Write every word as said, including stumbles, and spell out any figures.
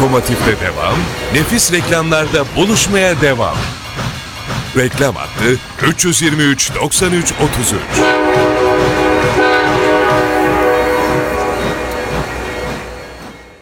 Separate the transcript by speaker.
Speaker 1: lokomotifte devam, nefis reklamlarda buluşmaya devam. Reklam hattı üç yüz yirmi üç doksan üç otuz üç.